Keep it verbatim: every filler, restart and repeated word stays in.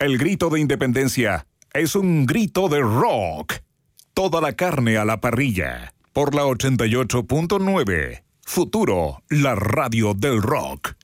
El grito de independencia es un grito de rock. Toda la carne a la parrilla. Por la ochenta y ocho punto nueve. Futuro, la radio del rock.